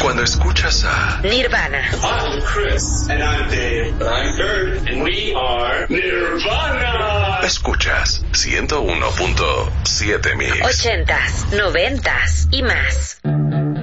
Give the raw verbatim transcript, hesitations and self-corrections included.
Cuando escuchas a Nirvana. I'm Chris. And I'm Dave. And I'm Kurt. And we are Nirvana. Escuchas ciento uno punto siete Mix. Ochentas, noventas y más.